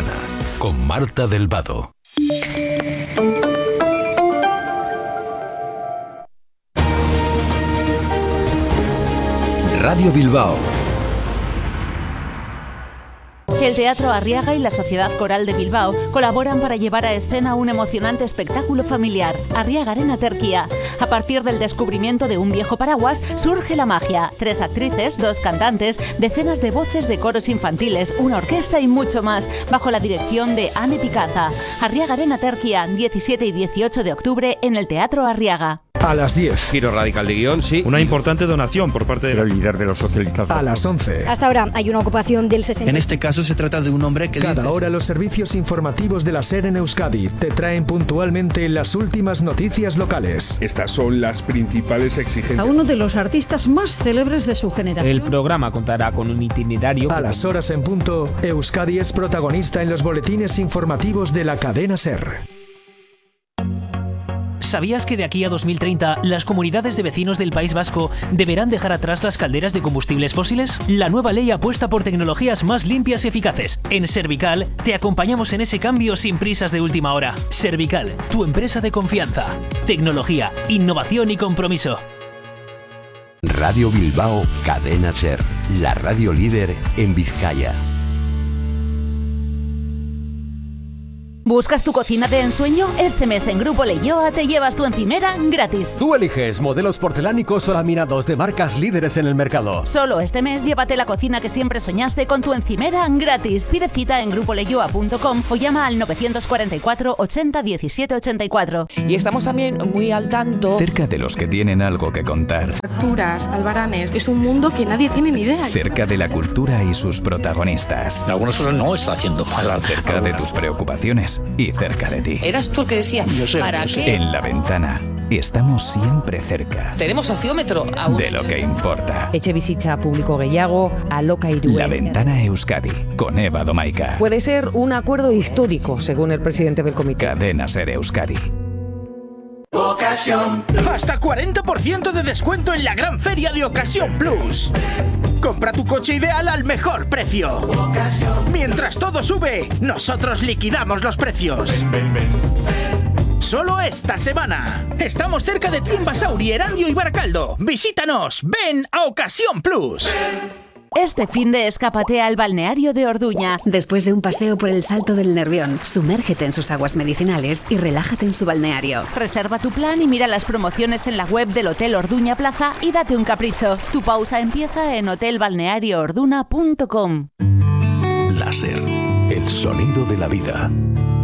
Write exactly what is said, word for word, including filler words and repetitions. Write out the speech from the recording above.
semana con Marta del Vado. Radio Bilbao. El Teatro Arriaga y la Sociedad Coral de Bilbao colaboran para llevar a escena un emocionante espectáculo familiar, Arriaga Arena Terquía. A partir del descubrimiento de un viejo paraguas surge la magia. Tres actrices, dos cantantes, decenas de voces de coros infantiles, una orquesta y mucho más, bajo la dirección de Anne Picaza. Arriaga Arena Terquía, diecisiete y dieciocho de octubre en el Teatro Arriaga. A las diez. Giro radical de guión, sí. Una importante donación por parte del líder de los socialistas. A las once. Hasta ahora hay una ocupación del sesenta. En este caso se trata de un hombre que Cada dice... hora los servicios informativos de la SER en Euskadi te traen puntualmente las últimas noticias locales. Estas son las principales exigencias. A uno de los artistas más célebres de su generación. El programa contará con un itinerario... A las horas en punto, Euskadi es protagonista en los boletines informativos de la cadena SER. ¿Sabías que de aquí a dos mil treinta las comunidades de vecinos del País Vasco deberán dejar atrás las calderas de combustibles fósiles? La nueva ley apuesta por tecnologías más limpias y eficaces. En Servical te acompañamos en ese cambio sin prisas de última hora. Servical, tu empresa de confianza. Tecnología, innovación y compromiso. Radio Bilbao, Cadena SER, la radio líder en Vizcaya. ¿Buscas tu cocina de ensueño? Este mes en Grupo Leioa te llevas tu encimera gratis. Tú eliges modelos porcelánicos o laminados de marcas líderes en el mercado. Solo este mes llévate la cocina que siempre soñaste con tu encimera gratis. Pide cita en grupo leioa punto com o llama al novecientos cuarenta y cuatro ochenta diecisiete ochenta y cuatro. Y estamos también muy al tanto... Cerca de los que tienen algo que contar. Facturas, albaranes, es un mundo que nadie tiene ni idea. Cerca de la cultura y sus protagonistas. Algunas cosas no está haciendo mal. Cerca de tus preocupaciones y cerca de ti. Eras tú el que decía, ¿para qué? En La Ventana estamos siempre cerca. Tenemos sociómetro. Aún. De lo que importa. Etxebizitza publiko gehiago, Alokairuen. La Ventana Euskadi, con Eva Domaica. Puede ser un acuerdo histórico, según el presidente del comité. Cadena SER Euskadi. Ocasión Plus. Hasta cuarenta por ciento de descuento en la gran feria de Ocasión Plus. Compra tu coche ideal al mejor precio. Mientras todo sube, nosotros liquidamos los precios. Ven, ven, ven, ven. Solo esta semana. Estamos cerca de ti en Basauri, Erandio y Baracaldo. Visítanos. Ven a Ocasión Plus. Ven. Este fin de escápate al balneario de Orduña. Después de un paseo por el Salto del Nervión, sumérgete en sus aguas medicinales y relájate en su balneario. Reserva tu plan y mira las promociones en la web del Hotel Orduña Plaza y date un capricho. Tu pausa empieza en hotel balneario orduna punto com. Láser, el sonido de la vida.